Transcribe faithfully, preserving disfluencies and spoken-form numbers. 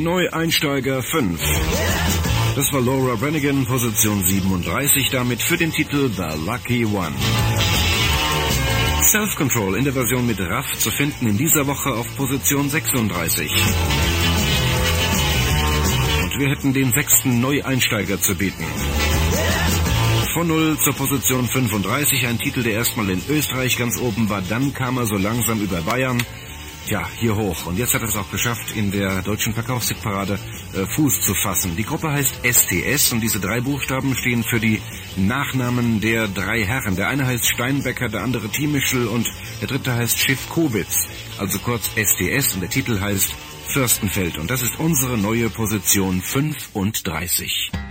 Neueinsteiger fünf. Das war Laura Branigan, Position siebenunddreißig, damit für den Titel The Lucky One. Self-Control in der Version mit Raff zu finden in dieser Woche auf Position sechsunddreißig. Und wir hätten den sechsten Neueinsteiger zu bieten. Von null zur Position fünfunddreißig, ein Titel, der erstmal in Österreich ganz oben war, dann kam er so langsam über Bayern, ja, hier hoch. Und jetzt hat er es auch geschafft, in der deutschen Verkaufshitparade äh, Fuß zu fassen. Die Gruppe heißt S T S und diese drei Buchstaben stehen für die Nachnamen der drei Herren. Der eine heißt Steinbecker, der andere Thiemischl und der dritte heißt Schiffkowitz. Also kurz S T S und der Titel heißt Fürstenfeld. Und das ist unsere neue Position fünfunddreißig.